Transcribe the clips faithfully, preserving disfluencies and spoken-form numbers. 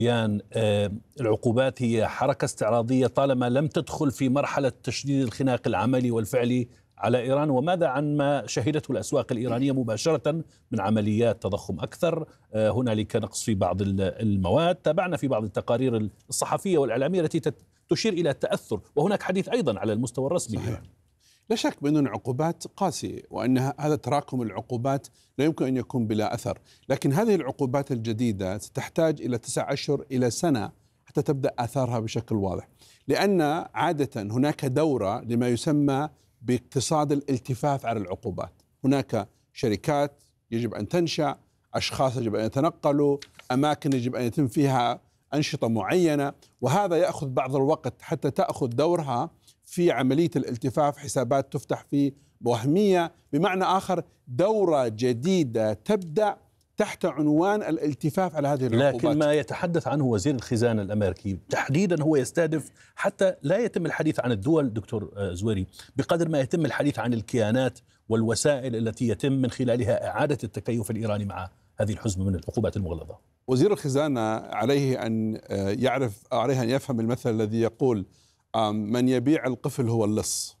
يعني العقوبات هي حركة استعراضية طالما لم تدخل في مرحلة تشديد الخناق العملي والفعلي على إيران. وماذا عن ما شهدته الأسواق الإيرانية مباشرة من عمليات تضخم أكثر؟ هنالك نقص في بعض المواد، تابعنا في بعض التقارير الصحفية والإعلامية التي تشير إلى التأثر، وهناك حديث أيضا على المستوى الرسمي. صحيح. لا شك بأن العقوبات قاسية، وأن هذا تراكم العقوبات لا يمكن أن يكون بلا أثر، لكن هذه العقوبات الجديدة ستحتاج إلى تسعة أشهر إلى سنة حتى تبدأ آثارها بشكل واضح، لأن عادة هناك دورة لما يسمى باقتصاد الالتفاف على العقوبات. هناك شركات يجب أن تنشأ، أشخاص يجب أن يتنقلوا، أماكن يجب أن يتم فيها أنشطة معينة، وهذا يأخذ بعض الوقت حتى تأخذ دورها في عملية الالتفاف. حسابات تفتح في وهمية، بمعنى آخر دورة جديدة تبدأ تحت عنوان الالتفاف على هذه العقوبات. لكن ما يتحدث عنه وزير الخزانة الأمريكي تحديدا هو يستهدف حتى لا يتم الحديث عن الدول دكتور زويري بقدر ما يتم الحديث عن الكيانات والوسائل التي يتم من خلالها إعادة التكيف الإيراني مع هذه الحزمة من العقوبات المغلظة. وزير الخزانة عليه أن يعرف، عليه أن يفهم المثل الذي يقول من يبيع القفل هو اللص،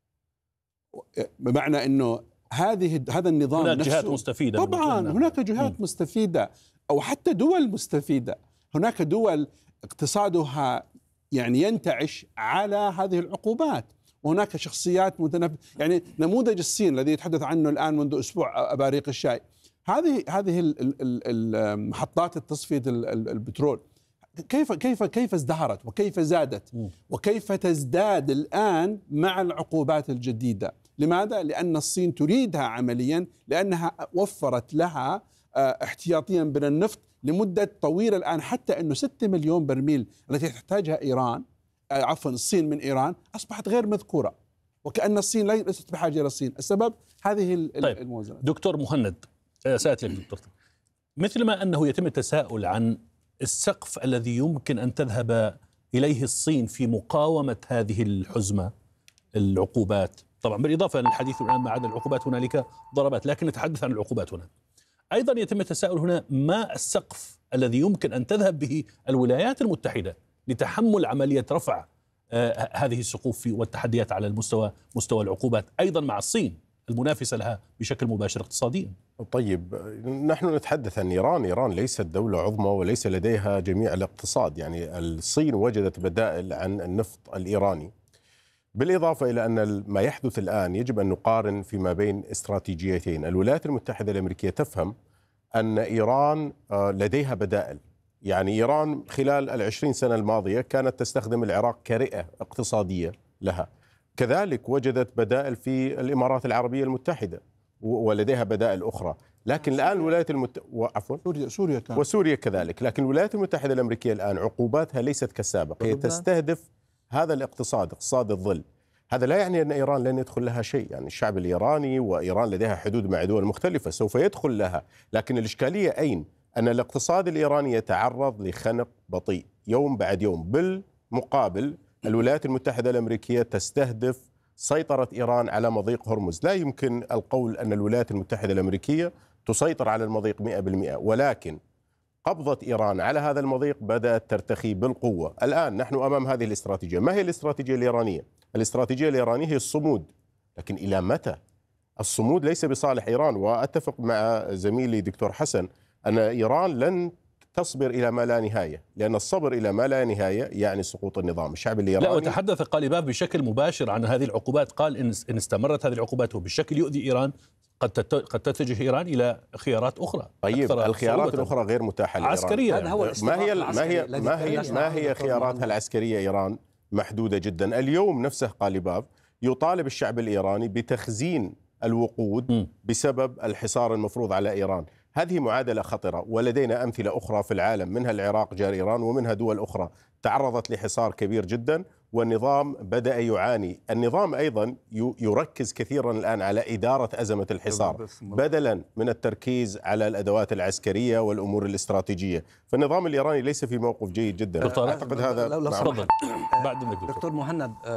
بمعنى أنه هذه هذا النظام هناك نفسه جهات مستفيدة طبعا، هناك جهات م. مستفيدة أو حتى دول مستفيدة. هناك دول اقتصادها يعني ينتعش على هذه العقوبات، وهناك شخصيات متنف... يعني نموذج الصين الذي يتحدث عنه الآن منذ أسبوع أباريق الشاي، هذه هذه محطات تصفية البترول كيف كيف كيف ازدهرت وكيف زادت وكيف تزداد الآن مع العقوبات الجديدة. لماذا؟ لأن الصين تريدها عمليا، لأنها وفرت لها احتياطيا من النفط لمدة طويلة الآن، حتى أنه ستة مليون برميل التي تحتاجها إيران عفوا الصين من إيران أصبحت غير مذكورة، وكأن الصين ليست بحاجة إلى الصين. السبب هذه طيب الموازنة. دكتور مهند، سأتي لك دكتور، مثلما أنه يتم التساؤل عن السقف الذي يمكن أن تذهب إليه الصين في مقاومة هذه الحزمة العقوبات، طبعا بالإضافة للحديث الآن ما عدا العقوبات هنالك ضربات، لكن نتحدث عن العقوبات هنا. أيضا يتم التساؤل هنا ما السقف الذي يمكن أن تذهب به الولايات المتحدة لتحمل عملية رفع آه هذه السقوف والتحديات على المستوى مستوى العقوبات أيضا مع الصين المنافسة لها بشكل مباشر اقتصاديا. طيب نحن نتحدث عن إيران. إيران ليست دولة عظمى وليس لديها جميع الاقتصاد، يعني الصين وجدت بدائل عن النفط الإيراني. بالإضافة إلى أن ما يحدث الآن يجب أن نقارن فيما بين استراتيجيتين. الولايات المتحدة الأمريكية تفهم أن إيران لديها بدائل، يعني إيران خلال العشرين سنة الماضية كانت تستخدم العراق كرئة اقتصادية لها، كذلك وجدت بدائل في الإمارات العربية المتحدة ولديها بدائل أخرى، لكن الآن الولايات المتحدة عفوا سوريا سوريا كان. وسوريا كذلك، لكن الولايات المتحدة الأمريكية الآن عقوباتها ليست كالسابق، هي تستهدف هذا الاقتصاد، اقتصاد الظل. هذا لا يعني أن إيران لن يدخل لها شيء، يعني الشعب الإيراني وإيران لديها حدود مع دول مختلفة سوف يدخل لها، لكن الإشكالية أين؟ أن الاقتصاد الإيراني يتعرض لخنق بطيء يوم بعد يوم. بالمقابل الولايات المتحدة الأمريكية تستهدف سيطرة إيران على مضيق هرمز. لا يمكن القول أن الولايات المتحدة الأمريكية تسيطر على المضيق مئة بالمئة، ولكن قبضة إيران على هذا المضيق بدأت ترتخي بالقوة. الآن نحن أمام هذه الاستراتيجية. ما هي الاستراتيجية الإيرانية؟ الاستراتيجية الإيرانية هي الصمود، لكن إلى متى؟ الصمود ليس بصالح إيران، وأتفق مع زميلي دكتور حسن أن إيران لن تصبر إلى ما لا نهاية، لأن الصبر إلى ما لا نهاية يعني سقوط النظام. الشعب الإيراني لا، وتحدث قاليباف بشكل مباشر عن هذه العقوبات، قال إن استمرت هذه العقوبات وبالشكل يؤذي إيران قد قد تتجه إيران إلى خيارات أخرى. طيب الخيارات الأخرى غير متاحة لإيران عسكرية. هذا هو ما هي ما هي ما هي ما هي خياراتها العسكرية؟ إيران محدودة جدا. اليوم نفسه قاليباف يطالب الشعب الإيراني بتخزين الوقود م. بسبب الحصار المفروض على إيران. هذه معادلة خطرة، ولدينا أمثلة أخرى في العالم، منها العراق جار إيران ومنها دول أخرى تعرضت لحصار كبير جدا والنظام بدأ يعاني. النظام أيضا يركز كثيرا الآن على إدارة أزمة الحصار بدلا من التركيز على الأدوات العسكرية والأمور الاستراتيجية. فالنظام الإيراني ليس في موقف جيد جدا. أعتقد هذا لو تفضل بعد دكتور مهند،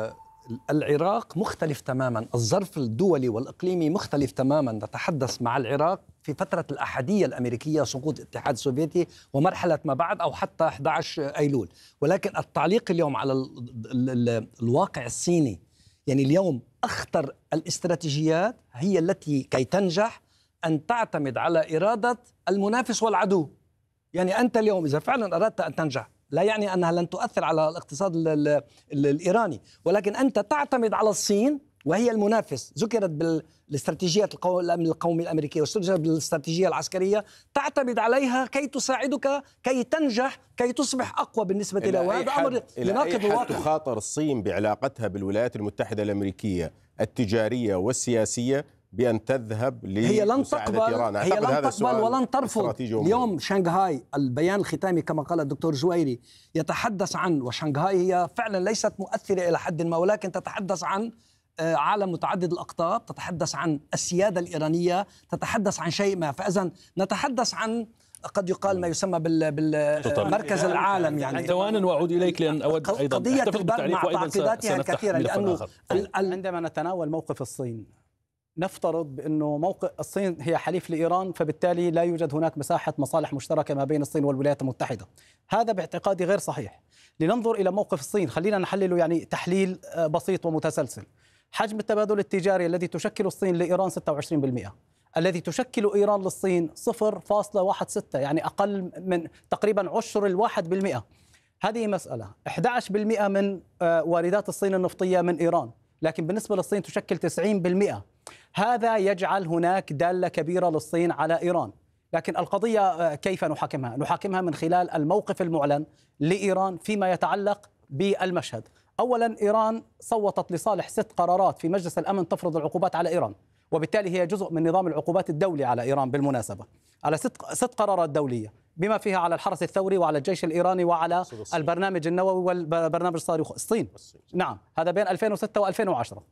العراق مختلف تماما، الظرف الدولي والإقليمي مختلف تماما. نتحدث مع العراق في فترة الأحدية الأمريكية، سقوط الاتحاد السوفيتي ومرحلة ما بعد أو حتى أحد عشر أيلول. ولكن التعليق اليوم على ال ال ال الواقع الصيني، يعني اليوم أخطر الاستراتيجيات هي التي كي تنجح أن تعتمد على إرادة المنافس والعدو. يعني أنت اليوم إذا فعلا أردت أن تنجح، لا يعني أنها لن تؤثر على الاقتصاد ال ال ال الإيراني، ولكن أنت تعتمد على الصين وهي المنافس، ذكرت بالاستراتيجية الأمن القومي الأمريكية وذكرت بالاستراتيجية العسكرية، تعتمد عليها كي تساعدك كي تنجح، كي تصبح أقوى بالنسبة لها. وهذا أمر يناقض الواقع. تخاطر الصين بعلاقتها بالولايات المتحدة الأمريكية التجارية والسياسية بأن تذهب لمساعدة إيران؟ هي لن تقبل ولن ترفض. اليوم شنغهاي، البيان الختامي كما قال الدكتور جويري يتحدث عن، وشنغهاي هي فعلا ليست مؤثرة إلى حد ما، ولكن تتحدث عن عالم متعدد الأقطاب، تتحدث عن السيادة الإيرانية، تتحدث عن شيء ما. فإذا نتحدث عن قد يقال ما يسمى بالمركز العالم. يعني ثواني وأعود إليك لأن أود أيضا قضية البر مع تعقيداتها الكثيرة، لأنه عندما نتناول موقف الصين نفترض بأنه موقع الصين هي حليف لإيران، فبالتالي لا يوجد هناك مساحة مصالح مشتركة ما بين الصين والولايات المتحدة. هذا باعتقادي غير صحيح. لننظر إلى موقف الصين، خلينا نحلله يعني تحليل بسيط ومتسلسل. حجم التبادل التجاري الذي تشكل الصين لإيران ستة وعشرين بالمئة، الذي تشكل إيران للصين صفر فاصلة واحد ستة، يعني أقل من تقريبا عشر الواحد بالمئة. هذه مسألة. أحد عشر بالمئة من واردات الصين النفطية من إيران، لكن بالنسبة للصين تشكل تسعين بالمئة. هذا يجعل هناك دالة كبيرة للصين على إيران. لكن القضية كيف نحاكمها؟ نحاكمها من خلال الموقف المعلن لإيران فيما يتعلق بالمشهد. أولا، إيران صوتت لصالح ست قرارات في مجلس الأمن تفرض العقوبات على إيران، وبالتالي هي جزء من نظام العقوبات الدولي على إيران بالمناسبة، على ست, ست قرارات دولية بما فيها على الحرس الثوري وعلى الجيش الإيراني وعلى البرنامج النووي والبرنامج الصاروخ. الصين نعم، هذا بين ألفين وستة وألفين وعشرة.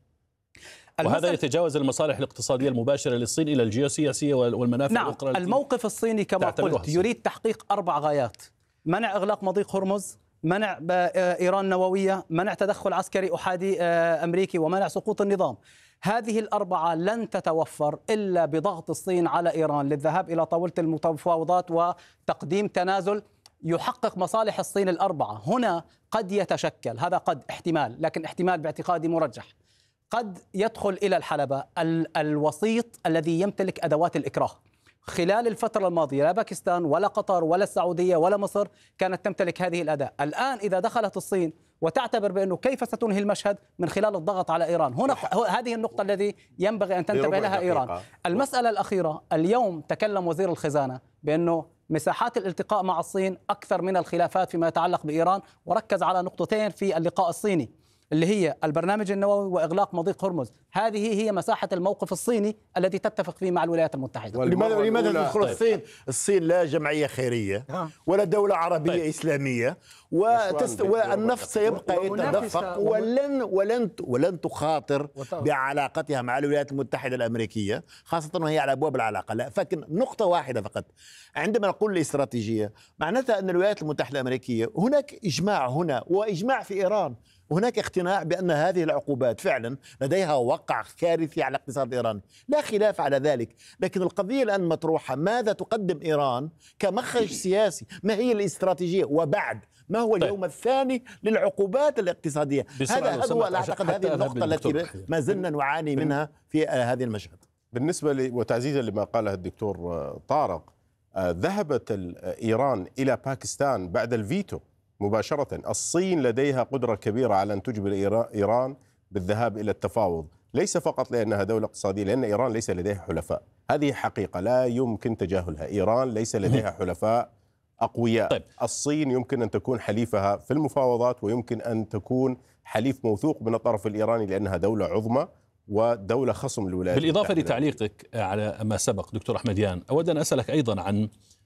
وهذا يتجاوز المصالح الاقتصادية المباشرة للصين إلى الجيوسياسية والمنافع نعم. الأخرى. الموقف الصيني كما قلت يريد تحقيق أربع غايات: منع إغلاق مضيق هرمز، منع إيران نووية، منع تدخل عسكري أحادي أمريكي، ومنع سقوط النظام. هذه الأربعة لن تتوفر إلا بضغط الصين على إيران للذهاب إلى طاولة المفاوضات وتقديم تنازل يحقق مصالح الصين الأربعة. هنا قد يتشكل، هذا قد احتمال، لكن احتمال باعتقادي مرجح، قد يدخل إلى الحلبة الوسيط الذي يمتلك أدوات الإكراه. خلال الفترة الماضية لا باكستان ولا قطر ولا السعودية ولا مصر كانت تمتلك هذه الأداة. الآن إذا دخلت الصين وتعتبر بأنه كيف ستنهي المشهد من خلال الضغط على إيران، هنا هذه النقطة التي ينبغي أن تنتبه لها إيران. المسألة الأخيرة، اليوم تكلم وزير الخزانة بأنه مساحات الالتقاء مع الصين أكثر من الخلافات فيما يتعلق بإيران، وركز على نقطتين في اللقاء الصيني اللي هي البرنامج النووي وإغلاق مضيق هرمز. هذه هي مساحة الموقف الصيني الذي تتفق فيه مع الولايات المتحدة. لماذا لماذا تدخل الصين؟ الصين لا جمعية خيرية ولا دولة عربية طيب. إسلامية، وتست... والنفط سيبقى يتدفق ولن ولن ولن تخاطر بعلاقتها مع الولايات المتحدة الأمريكية، خاصة وهي على أبواب العلاقة. لا، فكن نقطة واحدة فقط. عندما نقول الاستراتيجية معناتها أن الولايات المتحدة الأمريكية هناك إجماع هنا وإجماع في إيران، وهناك اقتناع بأن هذه العقوبات فعلا لديها وقع كارثي على الاقتصاد الإيراني، لا خلاف على ذلك. لكن القضية الآن مطروحة، ماذا تقدم إيران كمخرج سياسي؟ ما هي الاستراتيجية؟ وبعد ما هو اليوم طيب. الثاني للعقوبات الاقتصادية؟ هذا هو أعتقد هذه النقطة التي ما زلنا نعاني منها في هذه المشهد. بالنسبة لي وتعزيزا لما قاله الدكتور طارق، ذهبت إيران إلى باكستان بعد الفيتو مباشرة. الصين لديها قدرة كبيرة على أن تجبر إيران بالذهاب إلى التفاوض، ليس فقط لأنها دولة اقتصادية، لأن إيران ليس لديها حلفاء. هذه حقيقة لا يمكن تجاهلها. إيران ليس لديها حلفاء أقوياء. طيب. الصين يمكن أن تكون حليفها في المفاوضات، ويمكن أن تكون حليف موثوق من الطرف الإيراني لأنها دولة عظمى ودولة خصم للولايات. بالإضافة لتعليقك على ما سبق دكتور أحمديان، أود أن أسألك أيضا عن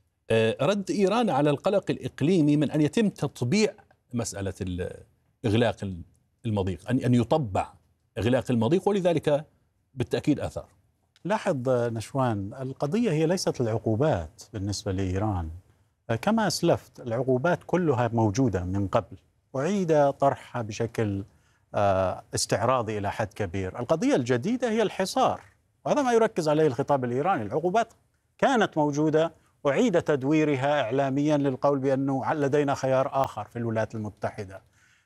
رد إيران على القلق الإقليمي من أن يتم تطبيع مسألة إغلاق المضيق، أن يطبع إغلاق المضيق، ولذلك بالتأكيد آثار. لاحظ نشوان، القضية هي ليست العقوبات بالنسبة لإيران. كما أسلفت، العقوبات كلها موجودة من قبل، أعيد طرحها بشكل استعراضي إلى حد كبير. القضية الجديدة هي الحصار، وهذا ما يركز عليه الخطاب الإيراني. العقوبات كانت موجودة، أعيد تدويرها إعلاميا للقول بأنه لدينا خيار آخر في الولايات المتحدة.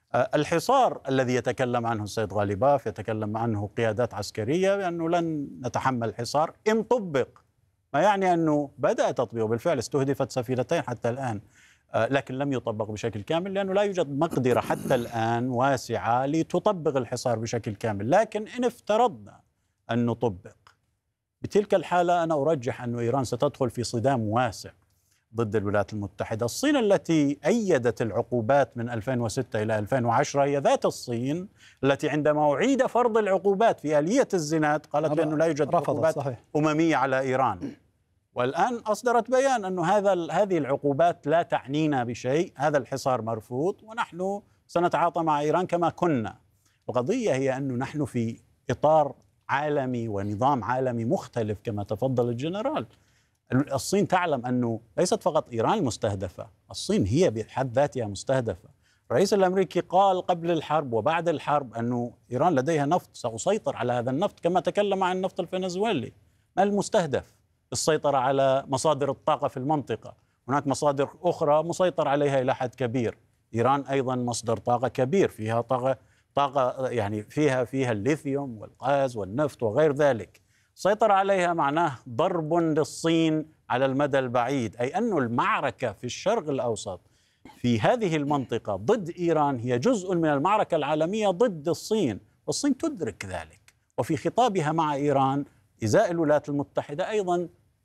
الحصار الذي يتكلم عنه السيد غالباف، يتكلم عنه قيادات عسكرية بأنه لن نتحمل الحصار إن طبق، ما يعني أنه بدأ تطبيقه بالفعل. استهدفت سفينتين حتى الآن، لكن لم يطبق بشكل كامل لأنه لا يوجد مقدرة حتى الآن واسعة لتطبق الحصار بشكل كامل. لكن إن افترضنا أن نطبق، بتلك الحالة أنا أرجح أن إيران ستدخل في صدام واسع ضد الولايات المتحدة. الصين التي أيدت العقوبات من ألفين وستة إلى ألفين وعشرة هي ذات الصين التي عندما أعيد فرض العقوبات في آلية الزناد قالت بأنه لا يوجد عقوبات صحيح. أممية على إيران، والآن أصدرت بيان أنه هذا هذه العقوبات لا تعنينا بشيء، هذا الحصار مرفوض ونحن سنتعاطى مع إيران كما كنا. القضية هي أنه نحن في إطار عالمي ونظام عالمي مختلف كما تفضل الجنرال. الصين تعلم أنه ليست فقط إيران المستهدفة، الصين هي بحد ذاتها مستهدفة. الرئيس الأمريكي قال قبل الحرب وبعد الحرب أنه إيران لديها نفط، سأسيطر على هذا النفط، كما تكلم عن النفط الفنزويلي. ما المستهدف؟ السيطرة على مصادر الطاقة في المنطقة. هناك مصادر أخرى مسيطر عليها إلى حد كبير. إيران أيضا مصدر طاقة كبير، فيها طاقة طاقة يعني فيها فيها الليثيوم والغاز والنفط وغير ذلك. سيطر عليها معناه ضرب للصين على المدى البعيد، أي أن المعركة في الشرق الأوسط في هذه المنطقة ضد إيران هي جزء من المعركة العالمية ضد الصين، والصين تدرك ذلك. وفي خطابها مع إيران إزاء الولايات المتحدة أيضا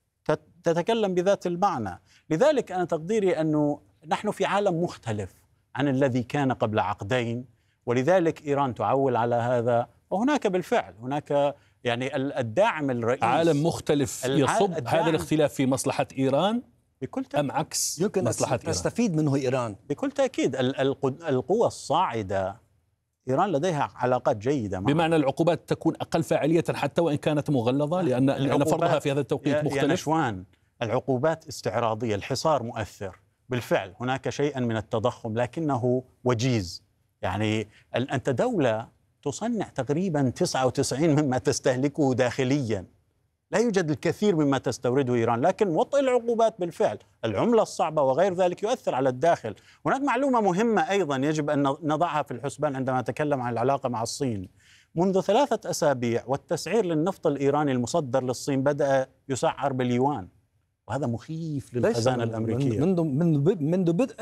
تتكلم بذات المعنى. لذلك أنا تقديري أنه نحن في عالم مختلف عن الذي كان قبل عقدين، ولذلك إيران تعول على هذا. وهناك بالفعل هناك يعني الداعم الرئيسي، عالم مختلف يصب هذا الاختلاف في مصلحة إيران بكل تأكيد، أم عكس يمكن مصلحة إيران؟ تستفيد منه إيران بكل تأكيد. القوى الصاعدة إيران لديها علاقات جيدة معها. بمعنى العقوبات تكون أقل فاعلية حتى وإن كانت مغلظة، لأن لأن فرضها في هذا التوقيت مختلف. يا نشوان، العقوبات استعراضية، الحصار مؤثر بالفعل، هناك شيئا من التضخم لكنه وجيز. يعني أنت دولة تصنع تقريبا تسعة وتسعين مما تستهلكه داخليا، لا يوجد الكثير مما تستورده إيران، لكن وطئ العقوبات بالفعل، العملة الصعبة وغير ذلك يؤثر على الداخل. هناك معلومة مهمة أيضا يجب أن نضعها في الحسبان عندما نتكلم عن العلاقة مع الصين. منذ ثلاثة أسابيع والتسعير للنفط الإيراني المصدر للصين بدأ يسعر باليوان، وهذا مخيف للخزانة الأمريكية. منذ منذ منذ بدء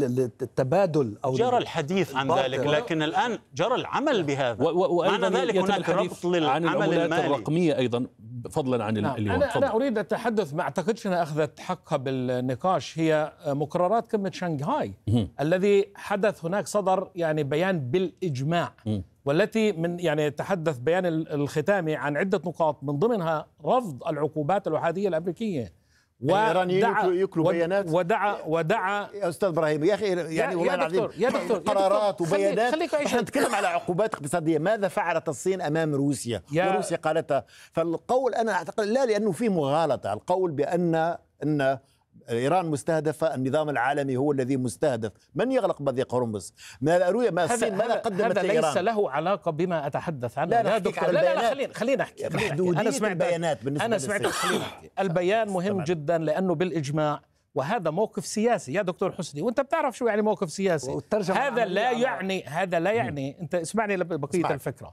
التبادل أو جرى الحديث عن ذلك، لكن الآن جرى العمل بهذا. وأيضا ذلك هناك ربط للعمل عن العملات المالي الرقمية أيضا فضلا عن نعم. اليوان. أنا, أنا أريد التحدث، ما أعتقدش أنها أخذت حقها بالنقاش، هي مقررات قمة شنغهاي الذي حدث هناك، صدر يعني بيان بالإجماع، والتي من يعني تحدث بيان الختامي عن عدة نقاط من ضمنها رفض العقوبات الأحادية الأمريكية. ودعا يكلوا بيانات ودعا ودعا يا استاذ ابراهيم يا اخي يعني والله العظيم يا دكتور قرارات وبيانات. خليك احنا نتكلم على عقوبات اقتصاديه، ماذا فعلت الصين امام روسيا وروسيا قالتها؟ فالقول انا اعتقد لا، لانه في مغالطه، القول بان ان إيران مستهدفة، النظام العالمي هو الذي مستهدف. من يغلق بذيق هرمز؟ ما ما الصين ماذا قدمت هذا لإيران؟ ليس له علاقة بما أتحدث عنه. لا, يا دكتور لا لا خلينا خلينا نحكي. أنا سمعت البيانات بالنسبة أنا سمعت خلينا نحكي. البيان مهم جدا لأنه بالإجماع، وهذا موقف سياسي يا دكتور حسني، وأنت بتعرف شو يعني موقف سياسي. هذا لا يعني هذا لا يعني أنت اسمعني لبقية اسمع. الفكرة.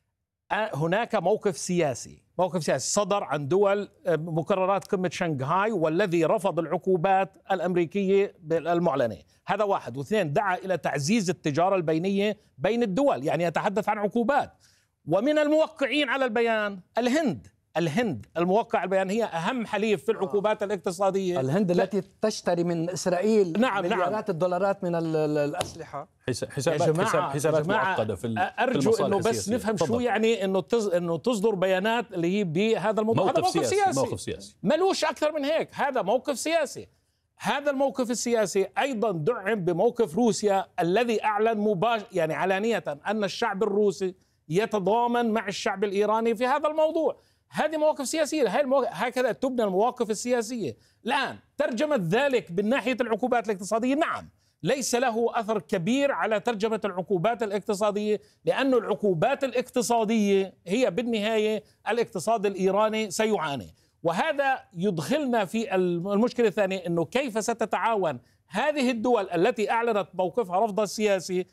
هناك موقف سياسي موقف سياسي صدر عن دول مقررات قمة شنغهاي، والذي رفض العقوبات الأمريكية المعلنة. هذا واحد. واثنين، دعا إلى تعزيز التجارة البينية بين الدول، يعني يتحدث عن عقوبات. ومن الموقعين على البيان الهند. الهند الموقع على البيان هي أهم حليف في العقوبات الاقتصادية. الهند التي تشتري من إسرائيل نعم مليارات نعم. الدولارات من الأسلحة. حسابات حساب حسابات معقدة في أرجو إنه بس نفهم شو يعني إنه تز... إنه تصدر بيانات اللي هي بهذا الموضوع. موقف, هذا موقف سياسي. سياسي موقف سياسي ملوش أكثر من هيك. هذا موقف سياسي. هذا الموقف السياسي أيضا دعم بموقف روسيا الذي أعلن مباشر يعني علانية أن الشعب الروسي يتضامن مع الشعب الإيراني في هذا الموضوع. هذه مواقف سياسية، هاي المو... هكذا تبنى المواقف السياسية. الآن ترجمت ذلك بالناحية العقوبات الاقتصادية، نعم ليس له أثر كبير على ترجمة العقوبات الاقتصادية، لأن العقوبات الاقتصادية هي بالنهاية الاقتصاد الإيراني سيعاني. وهذا يدخلنا في المشكلة الثانية، أنه كيف ستتعاون هذه الدول التي أعلنت موقفها رفض السياسي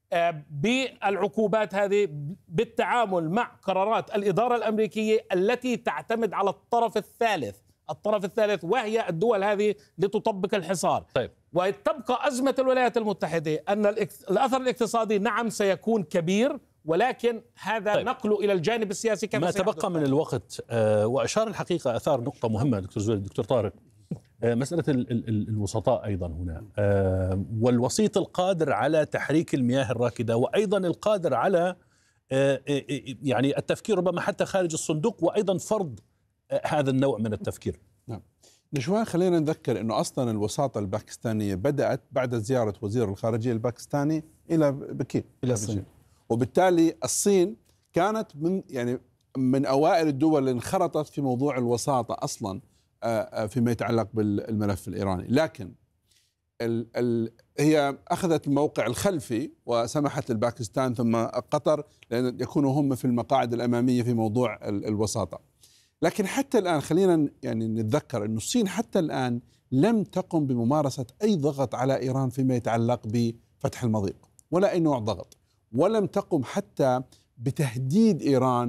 بالعقوبات هذه بالتعامل مع قرارات الإدارة الأمريكية التي تعتمد على الطرف الثالث الطرف الثالث وهي الدول هذه لتطبق الحصار. طيب. وتبقى أزمة الولايات المتحدة أن الأثر الاقتصادي نعم سيكون كبير، ولكن هذا طيب. نقله إلى الجانب السياسي كما ما تبقى من الوقت. آه وأشار الحقيقة أثار نقطة مهمة دكتور زويل دكتور طارق، آه مسألة ال ال الوسطاء أيضا هنا، آه والوسيط القادر على تحريك المياه الراكدة، وأيضا القادر على آه يعني التفكير ربما حتى خارج الصندوق، وأيضا فرض آه هذا النوع من التفكير. نعم. نشوان خلينا نذكر أنه أصلا الوساطة الباكستانية بدأت بعد زيارة وزير الخارجية الباكستاني إلى بكين إلى الصين، وبالتالي الصين كانت من يعني من أوائل الدول اللي انخرطت في موضوع الوساطة أصلا فيما يتعلق بالملف الإيراني. لكن ال ال هي أخذت الموقع الخلفي وسمحت لباكستان ثم قطر لأن يكونوا هم في المقاعد الأمامية في موضوع الوساطة. لكن حتى الآن خلينا يعني نتذكر أن الصين حتى الآن لم تقم بممارسة أي ضغط على إيران فيما يتعلق بفتح المضيق ولا أي نوع ضغط، ولم تقم حتى بتهديد إيران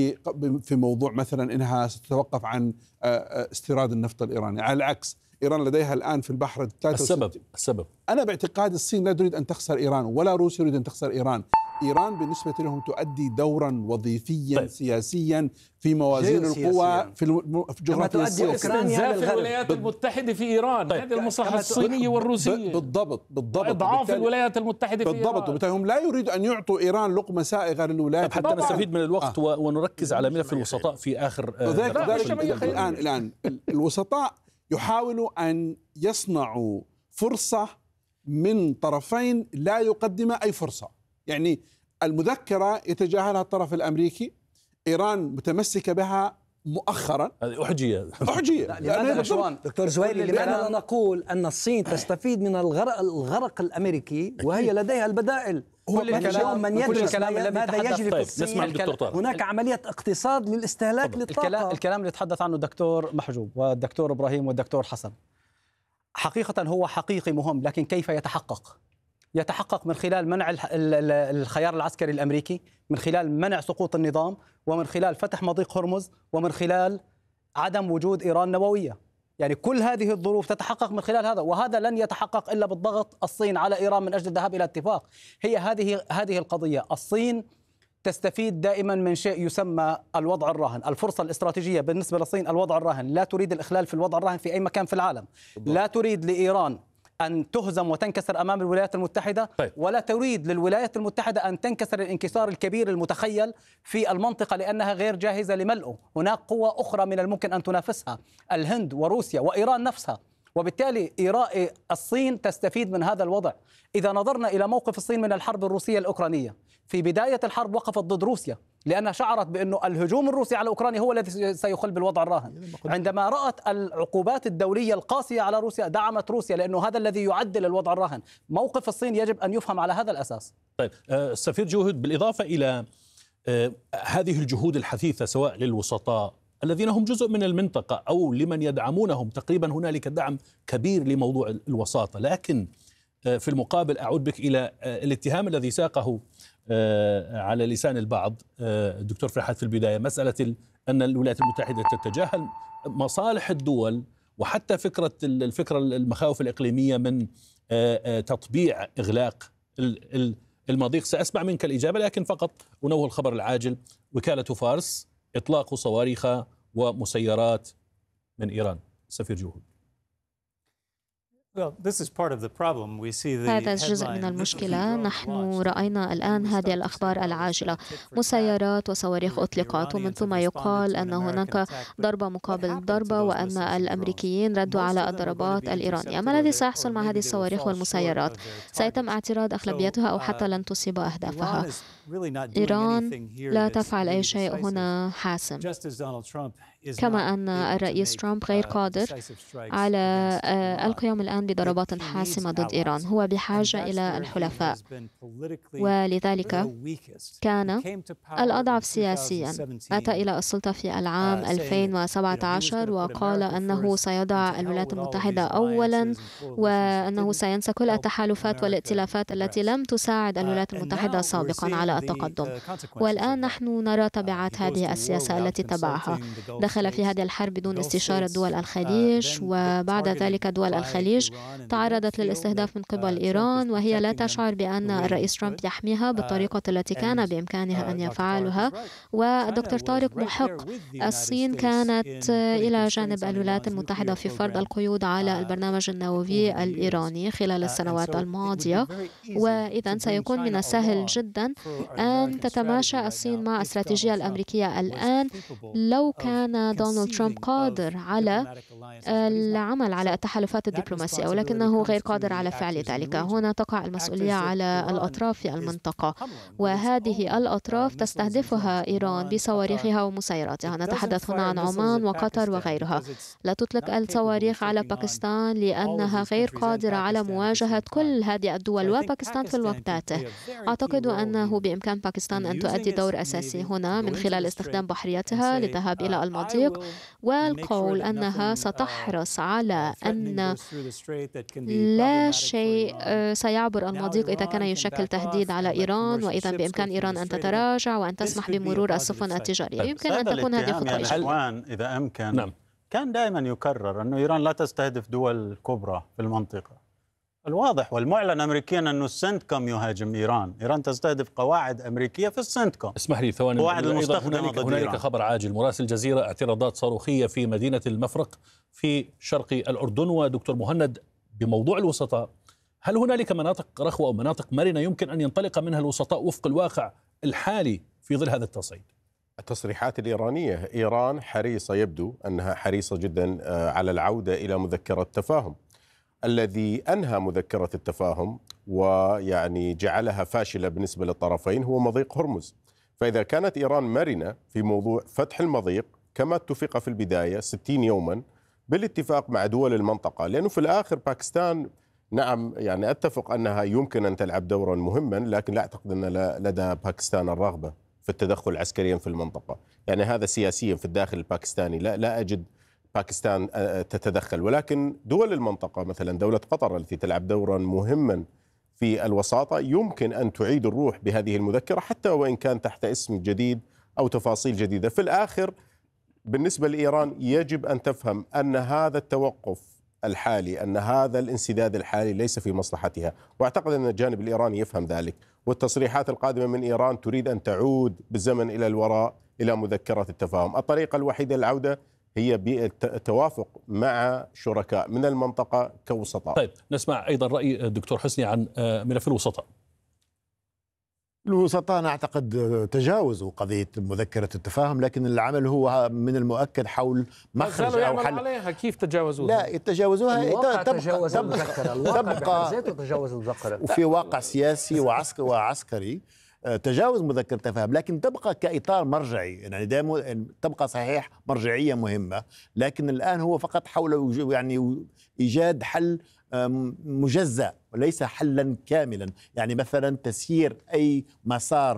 في موضوع مثلا إنها ستتوقف عن استيراد النفط الإيراني. على العكس، إيران لديها الآن في البحر السبب السبب أنا باعتقاد الصين لا تريد أن تخسر إيران ولا روسيا تريد أن تخسر إيران. إيران بالنسبة لهم تؤدي دورا وظيفيا طيب. سياسيا في موازين القوى في الجغرافيا السياسية. استنزاف الولايات المتحدة في إيران طيب. هذه المصلحة الصينية والروسية بالضبط بالضبط إضعاف الولايات المتحدة في بالضبط. إيران بالضبط. هم لا يريدوا أن يعطوا إيران لقمة سائغة للولايات حتى نستفيد من الوقت آه. ونركز على ملف الوسطاء في آخر آه الآن الآن الوسطاء يحاولوا أن يصنعوا فرصة من طرفين لا يقدم أي فرصة. يعني المذكرة يتجاهلها الطرف الأمريكي، إيران متمسكة بها مؤخرا هذه أحجية أحجية. لماذا دكتور زويلي لماذا نقول أن الصين تستفيد من الغرق, الغرق الأمريكي وهي لديها البدائل؟ كل الكلام من كل الكلام الذي ماذا يجري طيب. في الصين؟ هناك عملية اقتصاد للاستهلاك للطاقة. الكلام, الكلام اللي تحدث عنه الدكتور محجوب والدكتور إبراهيم والدكتور حسن حقيقة هو حقيقي مهم، لكن كيف يتحقق؟ يتحقق من خلال منع الخيار العسكري الأمريكي، من خلال منع سقوط النظام، ومن خلال فتح مضيق هرمز، ومن خلال عدم وجود إيران نووية. يعني كل هذه الظروف تتحقق من خلال هذا، وهذا لن يتحقق إلا بالضغط الصين على إيران من أجل الذهاب إلى اتفاق. هي هذه هذه القضية. الصين تستفيد دائما من شيء يسمى الوضع الراهن، الفرصة الاستراتيجية بالنسبة للصين الوضع الراهن. لا تريد الإخلال في الوضع الراهن في أي مكان في العالم. لا تريد لإيران أن تهزم وتنكسر أمام الولايات المتحدة، طيب. ولا تريد للولايات المتحدة أن تنكسر الانكسار الكبير المتخيل في المنطقة لأنها غير جاهزة لملئه. هناك قوى أخرى من الممكن أن تنافسها، الهند وروسيا وإيران نفسها، وبالتالي إيران الصين تستفيد من هذا الوضع. إذا نظرنا إلى موقف الصين من الحرب الروسية الأوكرانية، في بداية الحرب وقفت ضد روسيا لأنها شعرت بأنه الهجوم الروسي على أوكرانيا هو الذي سيخل بالوضع الراهن. عندما رأت العقوبات الدولية القاسية على روسيا دعمت روسيا لأنه هذا الذي يعدل الوضع الراهن. موقف الصين يجب أن يفهم على هذا الأساس. طيب السفير جوهد، بالإضافة إلى هذه الجهود الحثيثة سواء للوسطاء الذين هم جزء من المنطقة أو لمن يدعمونهم، تقريبا هنالك دعم كبير لموضوع الوساطة، لكن في المقابل أعود بك إلى الاتهام الذي ساقه على لسان البعض الدكتور فرحات في البداية، مسألة أن الولايات المتحدة تتجاهل مصالح الدول وحتى فكرة الفكرة المخاوف الإقليمية من تطبيع إغلاق المضيق. سأسمع منك الإجابة، لكن فقط أنوه الخبر العاجل: وكالة فارس إطلاق صواريخ ومسيرات من إيران. سفير جوهد. هذا جزء من المشكلة. نحن رأينا الآن هذه الأخبار العاجلة: مسيرات وصواريخ أطلقت، ومن ثم يقال أن هناك ضربة مقابل ضربة وأن الأمريكيين ردوا على الضربات الإيرانية. ما الذي سيحصل مع هذه الصواريخ والمسيرات؟ سيتم اعتراض أغلبيتها أو حتى لن تصيب أهدافها. إيران لا تفعل أي شيء هنا حاسم. كما أن الرئيس ترامب غير قادر على القيام الآن بضربات حاسمة ضد إيران، هو بحاجة إلى الحلفاء، ولذلك كان الأضعف سياسيا. أتى إلى السلطة في العام ألفين وسبعة عشر وقال أنه سيضع الولايات المتحدة أولا، وأنه سينسى كل التحالفات والائتلافات التي لم تساعد الولايات المتحدة سابقا على التقدم. والآن نحن نرى تبعات هذه السياسة التي تبعها. دخل في هذه الحرب بدون استشارة دول الخليج، وبعد ذلك دول الخليج تعرضت للاستهداف من قبل إيران، وهي لا تشعر بأن الرئيس ترامب يحميها بالطريقة التي كان بإمكانها أن يفعلها. والدكتور طارق محق، الصين كانت إلى جانب الولايات المتحدة في فرض القيود على البرنامج النووي الإيراني خلال السنوات الماضية، وإذا سيكون من السهل جدا أن تتماشى الصين مع الاستراتيجية الأمريكية الآن لو كان دونالد ترامب قادر على العمل على التحالفات الدبلوماسية، ولكنه غير قادر على فعل ذلك. هنا تقع المسؤولية على الأطراف في المنطقة، وهذه الأطراف تستهدفها إيران بصواريخها ومسيراتها. نتحدث هنا عن عمان وقطر وغيرها. لا تطلق الصواريخ على باكستان لأنها غير قادرة على مواجهة كل هذه الدول، وباكستان في الوقت ذاته. أعتقد أنه بأمكان باكستان أن تؤدي دور أساسي هنا من خلال استخدام بحريتها للذهاب إلى المضيق، والقول أنها ستحرص على أن لا شيء سيعبر المضيق إذا كان يشكل تهديد على إيران، وإذا بإمكان إيران أن تتراجع وأن تسمح بمرور السفن التجارية. يمكن أن تكون هذه خطوة إيجابية إذا أمكن. نعم. كان دائما يكرر أن إيران لا تستهدف دول كبرى في المنطقة. الواضح والمعلن أمريكيا أن السنتكم يهاجم إيران. إيران تستهدف قواعد أمريكية في السنتكم. اسمح لي ثواني. قواعد المستخدمة هنالك, ضد هنالك إيران. خبر عاجل. مراسل الجزيرة: اعتراضات صاروخية في مدينة المفرق في شرق الأردن. ودكتور مهند، بموضوع الوسطاء، هل هنالك مناطق رخوة أو مناطق مرنة يمكن أن ينطلق منها الوسطاء وفق الواقع الحالي في ظل هذا التصعيد؟ التصريحات الإيرانية، إيران حريصة، يبدو أنها حريصة جدا على العودة إلى مذكرة تفاهم. الذي أنهى مذكرة التفاهم ويعني جعلها فاشلة بالنسبة للطرفين هو مضيق هرمز. فإذا كانت إيران مرنة في موضوع فتح المضيق كما اتفق في البداية ستين يوما بالاتفاق مع دول المنطقة، لأنه في الآخر باكستان نعم يعني أتفق أنها يمكن أن تلعب دورا مهما، لكن لا أعتقد أن لدى باكستان الرغبة في التدخل عسكريا في المنطقة. يعني هذا سياسيا في الداخل الباكستاني لا لا أجد باكستان تتدخل. ولكن دول المنطقة مثلا دولة قطر التي تلعب دورا مهما في الوساطة يمكن أن تعيد الروح بهذه المذكرة، حتى وإن كان تحت اسم جديد أو تفاصيل جديدة. في الآخر بالنسبة لإيران يجب أن تفهم أن هذا التوقف الحالي، أن هذا الانسداد الحالي ليس في مصلحتها، وأعتقد أن الجانب الإيراني يفهم ذلك. والتصريحات القادمة من إيران تريد أن تعود بالزمن إلى الوراء إلى مذكرة التفاهم. الطريقة الوحيدة للعودة هي بالتوافق مع شركاء من المنطقة كوسطاء. طيب، نسمع أيضا رأي الدكتور حسني عن ملف الوسطاء. الوسطاء أنا أعتقد تجاوزوا قضية مذكرة التفاهم، لكن العمل هو من المؤكد حول مخرج أو حل عليها. كيف تجاوزوها؟ لا يتجاوزوها الواقع تجاوز المذكرة، الواقع تجاوز المذكرة، وفي واقع سياسي وعسكري وعسكري تجاوز مذكرة التفاهم، لكن تبقى كإطار مرجعي. يعني دائما تبقى صحيح مرجعية مهمة، لكن الآن هو فقط حول يعني إيجاد حل مجزأ وليس حلا كاملا. يعني مثلا تسيير أي مسار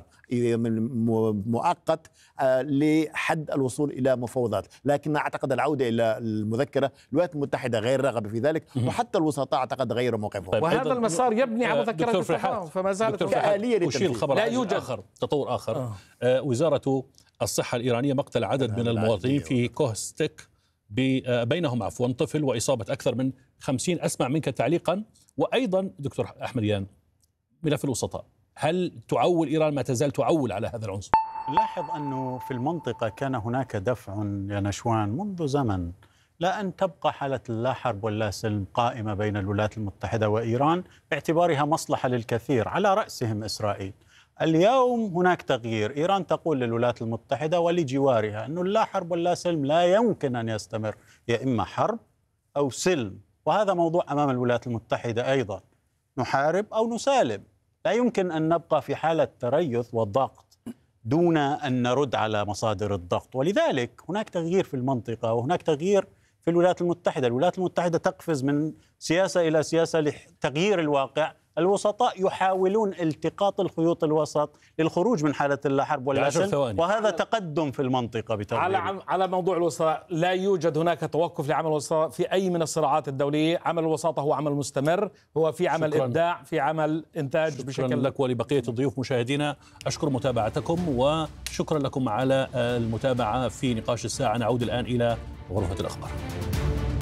مؤقت لحد الوصول إلى مفاوضات، لكن أعتقد العودة إلى المذكرة الولايات المتحدة غير راغبة في ذلك، وحتى الوسطاء أعتقد غير موقفهم. طيب، وهذا المسار يبني على مذكرة التفاهم، فما زالت كآلية للتنفيذ. لا يوجد آخر تطور آخر. آه. آه وزارة الصحة الإيرانية مقتل عدد من المواطنين في كوهستك بينهم عفوا طفل، وإصابة أكثر من خمسين. أسمع منك تعليقا. وأيضا دكتور أحمد يان، ملف الوسطاء، هل تعول إيران، ما تزال تعول على هذا العنصر؟ لاحظ أنه في المنطقة كان هناك دفع يا نشوان منذ زمن لا أن تبقى حالة اللا حرب واللا سلم قائمة بين الولايات المتحدة وإيران باعتبارها مصلحة للكثير على رأسهم إسرائيل. اليوم هناك تغيير. إيران تقول للولايات المتحدة ولجوارها أنه اللا حرب واللا سلم لا يمكن أن يستمر، يا إما حرب أو سلم، وهذا موضوع أمام الولايات المتحدة أيضا. نحارب أو نسالم، لا يمكن أن نبقى في حالة تريث وضغط دون أن نرد على مصادر الضغط. ولذلك هناك تغيير في المنطقة وهناك تغيير في الولايات المتحدة. الولايات المتحدة تقفز من سياسة إلى سياسة لتغيير الواقع. الوسطاء يحاولون التقاط الخيوط الوسط للخروج من حالة اللا حرب ولا سلم، وهذا تقدم في المنطقة بتغيير. على على موضوع الوسطاء، لا يوجد هناك توقف لعمل الوسطاء في أي من الصراعات الدولية. عمل الوساطة هو عمل مستمر، هو في عمل شكراً. إبداع، في عمل إنتاج. شكرا بشكل لك ولبقية الضيوف مشاهدينا، أشكر متابعتكم وشكرا لكم على المتابعة في نقاش الساعة. نعود الآن إلى غرفة الأخبار.